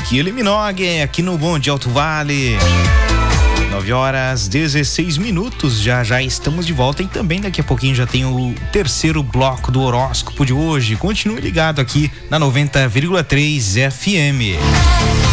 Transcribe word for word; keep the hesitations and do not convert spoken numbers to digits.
Kylie Minogue aqui no Bom de Alto Vale. nove horas dezesseis minutos, já já estamos de volta e também daqui a pouquinho já tem o terceiro bloco do horóscopo de hoje. Continue ligado aqui na noventa vírgula três F M.